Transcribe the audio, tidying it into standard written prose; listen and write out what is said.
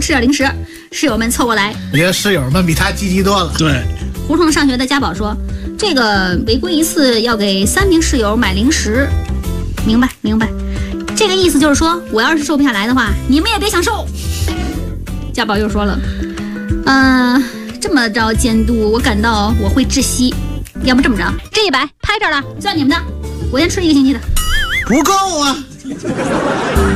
吃点零食。室友们凑过来， 我觉得室友们比他积极多了。 对， 胡同上学的家宝说，这个违规一次要给3名室友买零食。明白，这个意思就是说，我要是瘦不下来的话，你们也别想瘦。家宝又说了，这么着监督，我感到我会窒息。要不这么着，这100拍这儿了，算你们的，我先吃1个星期的。 不够啊。